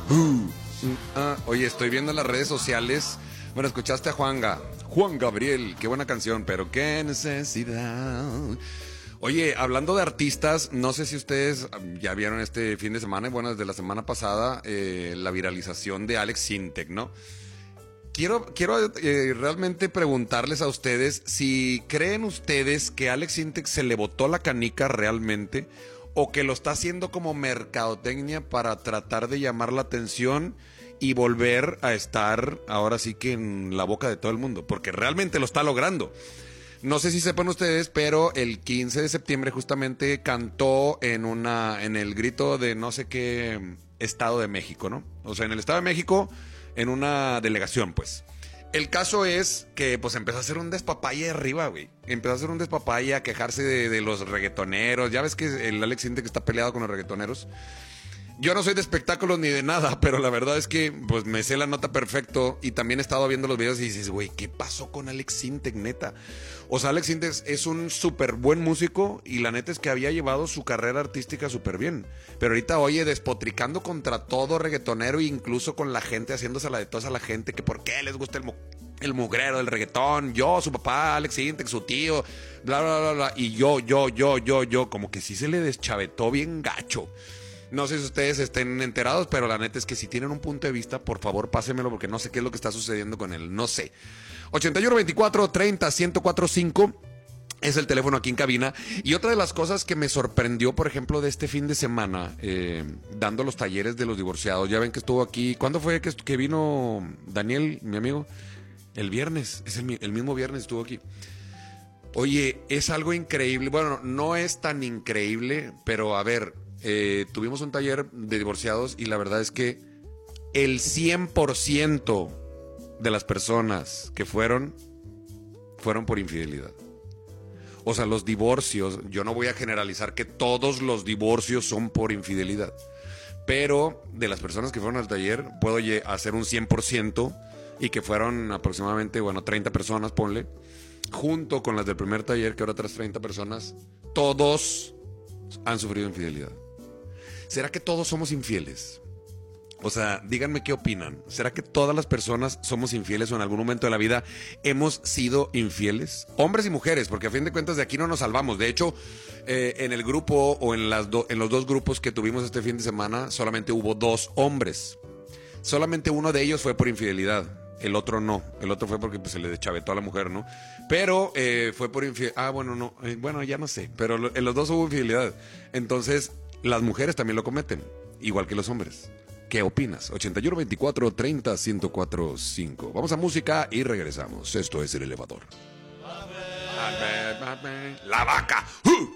Oye, estoy viendo en las redes sociales. Bueno, escuchaste a Juan Gabriel, qué buena canción, pero qué necesidad. Oye, hablando de artistas, no sé si ustedes ya vieron este fin de semana, bueno, desde la semana pasada, la viralización de Alex Sintek, ¿no? Quiero realmente preguntarles a ustedes si creen ustedes que Alex Sintek se le botó la canica realmente o que lo está haciendo como mercadotecnia para tratar de llamar la atención y volver a estar ahora sí que en la boca de todo el mundo, porque realmente lo está logrando. No sé si sepan ustedes, pero el 15 de septiembre justamente cantó en el grito de no sé qué estado de México, ¿no? O sea, en el estado de México, en una delegación, pues. El caso es que, pues, empezó a hacer un despapalle de arriba, güey. Empezó a hacer un despapalle, a quejarse de los reggaetoneros. Ya ves que el Alex Sintek está peleado con los reggaetoneros. Yo no soy de espectáculos ni de nada, pero la verdad es que pues me sé la nota perfecto y también he estado viendo los videos y dices, güey, ¿qué pasó con Alex Sintek, neta? O sea, Alex Sintek es un súper buen músico y la neta es que había llevado su carrera artística súper bien. Pero ahorita, oye, despotricando contra todo reggaetonero, incluso con la gente, haciéndosela de tos a la gente, que por qué les gusta el mugrero del reggaetón, yo, su papá, Alex Sintek, su tío, bla, bla, bla, bla, y yo, como que sí se le deschavetó bien gacho. No sé si ustedes estén enterados, pero la neta es que si tienen un punto de vista, por favor, pásenmelo porque no sé qué es lo que está sucediendo con él. No sé. 8124-30-1045 es el teléfono aquí en cabina. Y otra de las cosas que me sorprendió, por ejemplo, de este fin de semana, dando los talleres de los divorciados. Ya ven que estuvo aquí. ¿Cuándo fue que vino Daniel, mi amigo? El viernes. Es el mismo viernes estuvo aquí. Oye, es algo increíble. Bueno, no es tan increíble, pero a ver... tuvimos un taller de divorciados y la verdad es que el 100% de las personas que fueron por infidelidad. O sea, los divorcios, yo no voy a generalizar que todos los divorcios son por infidelidad, pero de las personas que fueron al taller puedo hacer un 100% y que fueron aproximadamente, 30 personas, ponle, junto con las del primer taller, que ahora otras 30 personas, todos han sufrido infidelidad. ¿Será que todos somos infieles? O sea, díganme qué opinan. ¿Será que todas las personas somos infieles o en algún momento de la vida hemos sido infieles? Hombres y mujeres, porque a fin de cuentas de aquí no nos salvamos. De hecho, en el grupo o en los dos grupos que tuvimos este fin de semana, solamente hubo 2 hombres. Solamente uno de ellos fue por infidelidad. El otro no. El otro fue porque pues, se le deschavetó a la mujer, ¿no? Pero fue por infidelidad. No. Bueno, ya no sé. Pero en los 2 hubo infidelidad. Entonces... las mujeres también lo cometen, igual que los hombres. ¿Qué opinas? 8124-30-1045. Vamos a música y regresamos. Esto es El Elevador. La vaca.